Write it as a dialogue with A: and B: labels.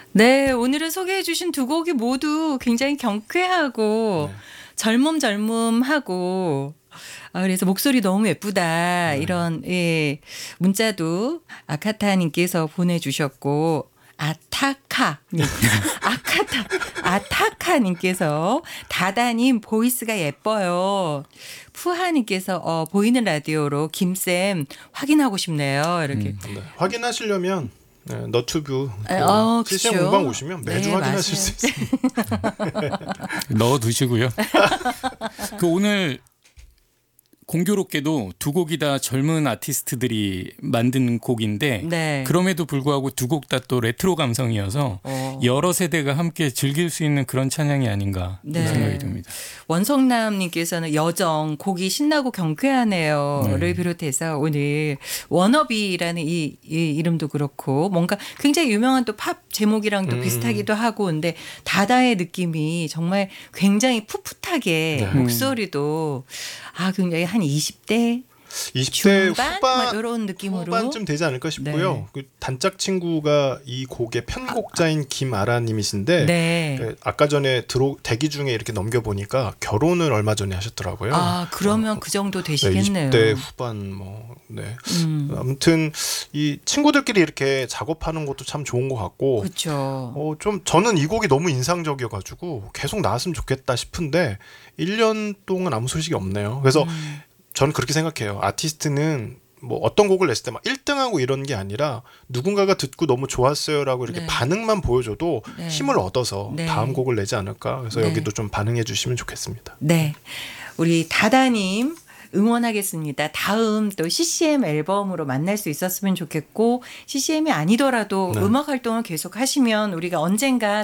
A: 네, 오늘은 소개해 주신 두 곡이 모두 굉장히 경쾌하고
B: 네.
A: 젊음하고 그래서 목소리 너무 예쁘다.
B: 네.
A: 이런 예, 문자도 아카타님께서 보내주셨고 아타카님, 아타카님께서 다다님 보이스가 예뻐요. 푸하님께서 보이는 라디오로 김쌤 확인하고 싶네요. 이렇게.
B: 네. 확인하시려면 너튜브 실시간
A: 그쵸.
B: 공방 오시면 매주
A: 네,
B: 확인하실
A: 맞아요.
B: 수 있습니다.
C: 넣어두시고요. 그 오늘 공교롭게도 두 곡이 다 젊은 아티스트들이 만든 곡인데
A: 네.
C: 그럼에도 불구하고 두 곡 다 또 레트로 감성이어서 여러 세대가 함께 즐길 수 있는 그런 찬양이 아닌가
A: 네.
C: 생각이 듭니다.
A: 원성남님께서는 여정 곡이 신나고 경쾌하네요를 비롯해서 오늘 워너비라는 이 이름도 그렇고 뭔가 굉장히 유명한 또 팝 제목이랑도 비슷하기도 하고 근데 다다의 느낌이 정말 굉장히 풋풋하게 목소리도 굉장히 한 20대
B: 20대
A: 중반 이런 느낌으로
B: 후반쯤 되지 않을까 싶고요. 그 단짝 친구가 이 곡의 편곡자인 김아라님이신데
A: 네.
B: 아까 전에 대기 중에 이렇게 넘겨보니까 결혼을 얼마 전에 하셨더라고요.
A: 그러면 그 정도
B: 네,
A: 되시겠네요.
B: 20대 후반 네. 아무튼 이 친구들끼리 이렇게 작업하는 것도 참 좋은 것 같고
A: 그렇죠.
B: 좀 저는 이 곡이 너무 인상적이어가지고 계속 나왔으면 좋겠다 싶은데 1년 동안 아무 소식이 없네요. 그래서 저는 그렇게 생각해요. 아티스트는 뭐 어떤 곡을 냈을 때 막 1등하고 이런 게 아니라 누군가가 듣고 너무 좋았어요라고 이렇게
A: 네.
B: 반응만 보여줘도
A: 네.
B: 힘을 얻어서
A: 네.
B: 다음 곡을 내지 않을까. 그래서
A: 네.
B: 여기도 좀 반응해 주시면 좋겠습니다.
A: 네. 우리 다다님 응원하겠습니다. 다음 또 CCM 앨범으로 만날 수 있었으면 좋겠고 CCM이 아니더라도
B: 네.
A: 음악 활동을 계속 하시면 우리가 언젠가